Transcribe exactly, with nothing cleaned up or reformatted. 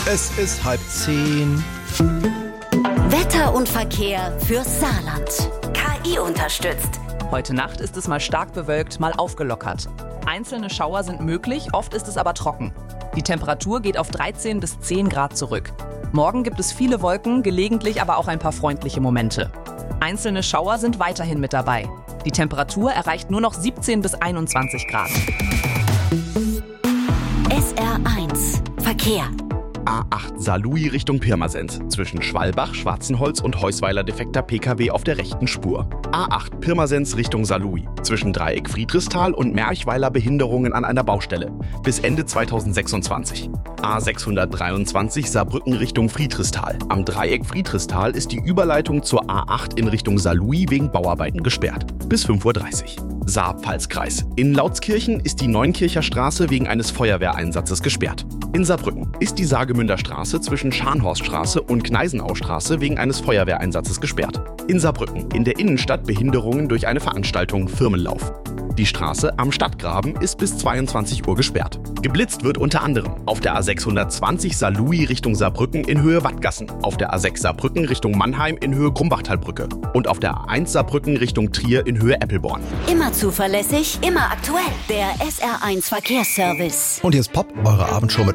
Es ist halb zehn. Wetter und Verkehr fürs Saarland. K I unterstützt. Heute Nacht ist es mal stark bewölkt, mal aufgelockert. Einzelne Schauer sind möglich, oft ist es aber trocken. Die Temperatur geht auf dreizehn bis zehn Grad zurück. Morgen gibt es viele Wolken, gelegentlich aber auch ein paar freundliche Momente. Einzelne Schauer sind weiterhin mit dabei. Die Temperatur erreicht nur noch siebzehn bis einundzwanzig Grad. S R eins Verkehr. A acht Saarlouis Richtung Pirmasens. Zwischen Schwalbach, Schwarzenholz und Heusweiler defekter P K W auf der rechten Spur. A acht Pirmasens Richtung Saarlouis. Zwischen Dreieck Friedrichsthal und Merchweiler Behinderungen an einer Baustelle. Bis Ende zweitausendsechsundzwanzig. A sechshundertdreiundzwanzig Saarbrücken Richtung Friedrichsthal. Am Dreieck Friedrichsthal ist die Überleitung zur A acht in Richtung Saarlouis wegen Bauarbeiten gesperrt. Bis fünf Uhr dreißig. Saar-Pfalz-Kreis. In Lautskirchen ist die Neunkircher Straße wegen eines Feuerwehreinsatzes gesperrt. In Saarbrücken ist die Saargemünder Straße zwischen Scharnhorststraße und Gneisenaustraße wegen eines Feuerwehreinsatzes gesperrt. In Saarbrücken in der Innenstadt Behinderungen durch eine Veranstaltung Firmenlauf. Die Straße am Stadtgraben ist bis zweiundzwanzig Uhr gesperrt. Geblitzt wird unter anderem auf der A sechshundertzwanzig Saarlouis Richtung Saarbrücken in Höhe Wattgassen, auf der A sechs Saarbrücken Richtung Mannheim in Höhe Grumbachtalbrücke und auf der A eins Saarbrücken Richtung Trier in Höhe Eppelborn. Immer zuverlässig, immer aktuell. Der S R eins Verkehrsservice. Und hier ist Pop, eure Abendshow mit